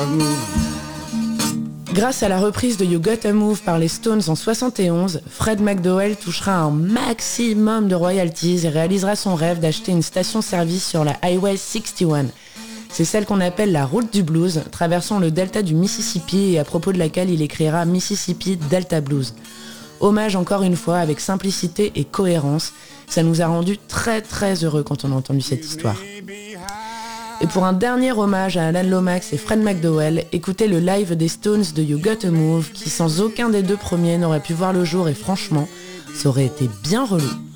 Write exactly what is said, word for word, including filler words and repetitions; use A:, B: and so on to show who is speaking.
A: Grâce à la reprise de You Gotta Move par les Stones en soixante et onze, Fred McDowell touchera un maximum de royalties et réalisera son rêve d'acheter une station-service sur la Highway soixante et un. C'est celle qu'on appelle la route du blues, traversant le delta du Mississippi et à propos de laquelle il écrira Mississippi Delta Blues. Hommage encore une fois avec simplicité et cohérence, ça nous a rendu très très heureux quand on a entendu cette histoire. Et pour un dernier hommage à Alan Lomax et Fred McDowell, écoutez le live des Stones de You Gotta Move qui sans aucun des deux premiers n'aurait pu voir le jour et franchement, ça aurait été bien relou.